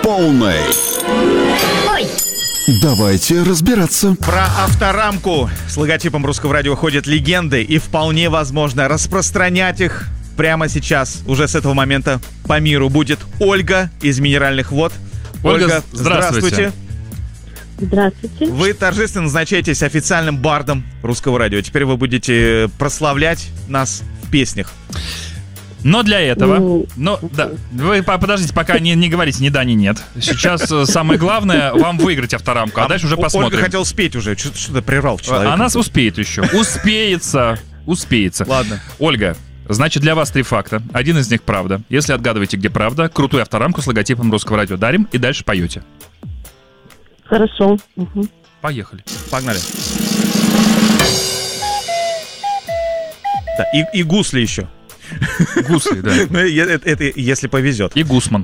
полной. Ой! Давайте разбираться. Про авторамку с логотипом Русского радио ходят легенды, и вполне возможно распространять их прямо сейчас, уже с этого момента по миру будет Ольга из Минеральных вод. Ольга, здравствуйте. Здравствуйте. Вы торжественно назначаетесь официальным бардом Русского радио. Теперь вы будете прославлять нас в песнях. Но для этого... да, вы подождите, пока не говорите ни да, ни нет. Сейчас самое главное вам выиграть авторамку, а дальше уже посмотрим. Ольга хотела спеть уже, что-то прервал человека. Она успеет еще. Успеется. Ладно. Ольга, значит, для вас 3 факта. Один из них правда. Если отгадываете, где правда, крутую авторамку с логотипом Русского радио дарим и дальше поете. Хорошо. Угу. Поехали. Погнали. Да, и гусли еще. Гусли, да. Ну, это если повезет. И гусман.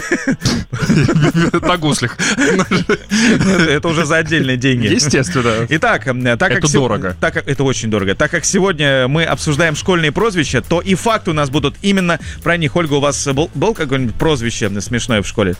На гуслях. Это уже за отдельные деньги. Естественно. Итак, так как дорого. Это очень дорого. Так как сегодня мы обсуждаем школьные прозвища, то и факты у нас будут именно про них. Ольга, у вас был какое-нибудь прозвище смешное в школе?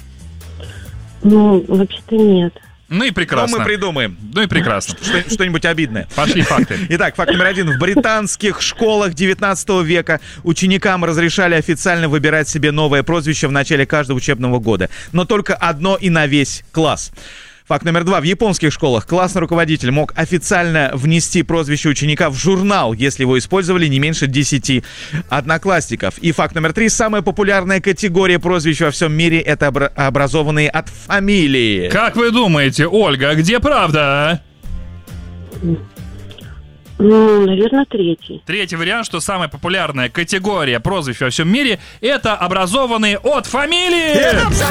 Ну, вообще-то нет. Ну и прекрасно. Ну, мы придумаем. Ну и прекрасно. Что-нибудь обидное. Пошли факты. Итак, факт номер 1. В британских школах 19 века ученикам разрешали официально выбирать себе новое прозвище в начале каждого учебного года. Но только одно и на весь класс. Факт номер 2. В японских школах классный руководитель мог официально внести прозвище ученика в журнал, если его использовали не меньше 10 одноклассников. И факт номер 3. Самая популярная категория прозвищ во всем мире — это образованные от фамилии. Как вы думаете, Ольга, где правда? Ну, наверное, 3. 3-й вариант, что самая популярная категория прозвищ во всем мире — это образованные от фамилии.